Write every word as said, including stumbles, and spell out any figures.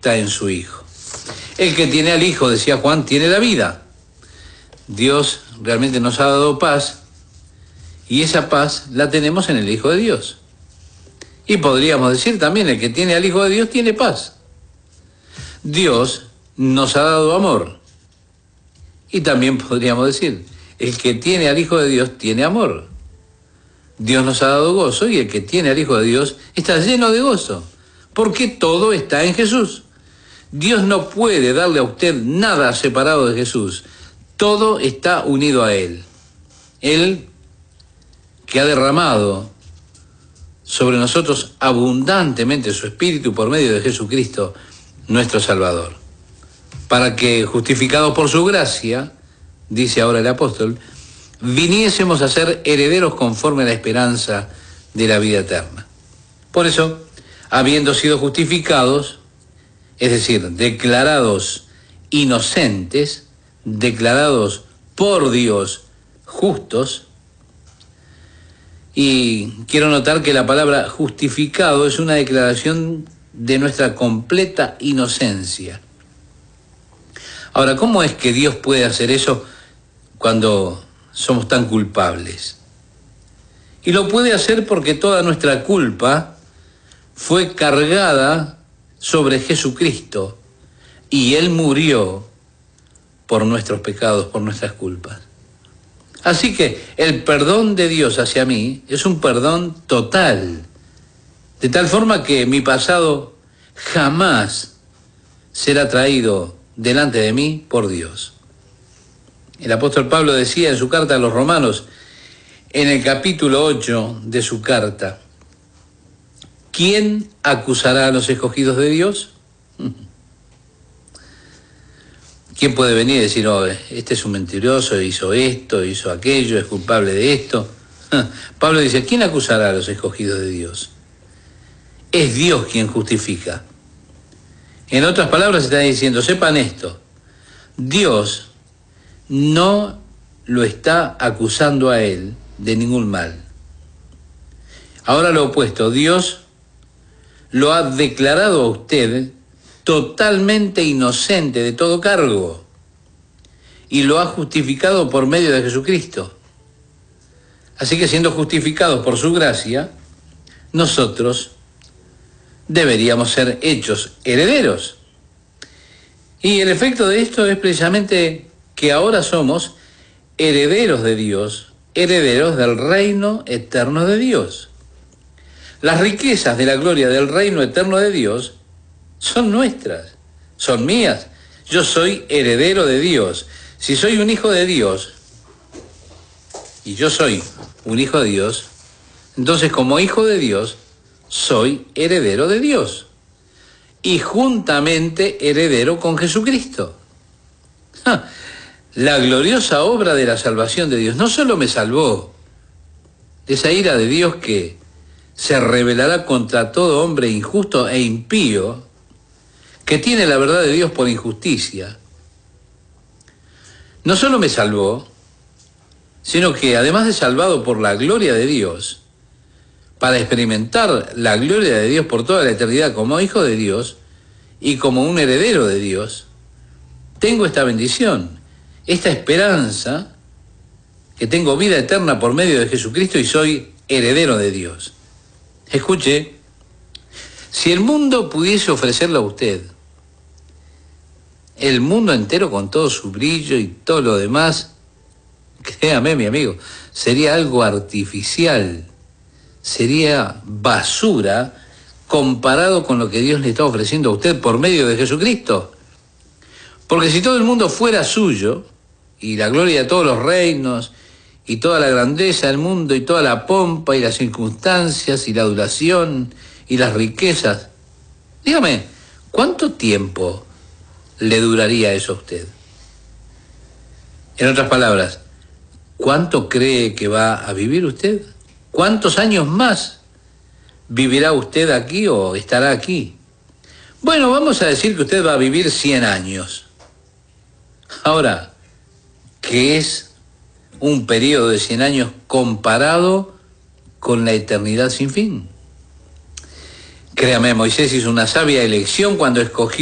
está en su Hijo. El que tiene al Hijo, decía Juan, tiene la vida. Dios realmente nos ha dado paz y esa paz la tenemos en el Hijo de Dios. Y podríamos decir también, el que tiene al Hijo de Dios tiene paz. Dios nos ha dado amor. Y también podríamos decir, el que tiene al Hijo de Dios tiene amor. Dios nos ha dado gozo y el que tiene al Hijo de Dios está lleno de gozo, porque todo está en Jesús. Dios no puede darle a usted nada separado de Jesús. Todo está unido a Él. Él que ha derramado sobre nosotros abundantemente su Espíritu por medio de Jesucristo, nuestro Salvador. Para que, justificados por su gracia, dice ahora el apóstol, viniésemos a ser herederos conforme a la esperanza de la vida eterna. Por eso, habiendo sido justificados, es decir, declarados inocentes, declarados por Dios justos, y quiero notar que la palabra justificado es una declaración de nuestra completa inocencia. Ahora, ¿cómo es que Dios puede hacer eso cuando somos tan culpables? Y lo puede hacer porque toda nuestra culpa fue cargada sobre Jesucristo y Él murió por nuestros pecados, por nuestras culpas. Así que el perdón de Dios hacia mí es un perdón total, de tal forma que mi pasado jamás será traído delante de mí por Dios. El apóstol Pablo decía en su carta a los Romanos, en el capítulo ocho de su carta, ¿quién acusará a los escogidos de Dios? ¿Quién puede venir y decir, no, este es un mentiroso, hizo esto, hizo aquello, es culpable de esto? Pablo dice, ¿quién acusará a los escogidos de Dios? Es Dios quien justifica. En otras palabras está diciendo, sepan esto, Dios no lo está acusando a él de ningún mal. Ahora lo opuesto, Dios lo ha declarado a usted totalmente inocente de todo cargo y lo ha justificado por medio de Jesucristo. Así que siendo justificados por su gracia, nosotros deberíamos ser hechos herederos. Y el efecto de esto es precisamente que ahora somos herederos de Dios, herederos del reino eterno de Dios. Las riquezas de la gloria del reino eterno de Dios son nuestras, son mías. Yo soy heredero de Dios. Si soy un hijo de Dios, y yo soy un hijo de Dios, entonces como hijo de Dios, soy heredero de Dios. Y juntamente heredero con Jesucristo. ¡Ja! La gloriosa obra de la salvación de Dios no solo me salvó de esa ira de Dios que se rebelará contra todo hombre injusto e impío, que tiene la verdad de Dios por injusticia. No solo me salvó, sino que además de salvado por la gloria de Dios, para experimentar la gloria de Dios por toda la eternidad como hijo de Dios y como un heredero de Dios, tengo esta bendición, esta esperanza, que tengo vida eterna por medio de Jesucristo y soy heredero de Dios. Escuche, si el mundo pudiese ofrecerle a usted el mundo entero con todo su brillo y todo lo demás, créame, mi amigo, sería algo artificial, sería basura comparado con lo que Dios le está ofreciendo a usted por medio de Jesucristo. Porque si todo el mundo fuera suyo, y la gloria de todos los reinos, y toda la grandeza del mundo, y toda la pompa, y las circunstancias, y la adulación, y las riquezas, dígame, ¿cuánto tiempo le duraría eso a usted? En otras palabras, ¿cuánto cree que va a vivir usted? ¿Cuántos años más vivirá usted aquí o estará aquí? Bueno, vamos a decir que usted va a vivir cien años. Ahora, ¿qué es un periodo de cien años comparado con la eternidad sin fin? Créame, Moisés hizo una sabia elección cuando escogió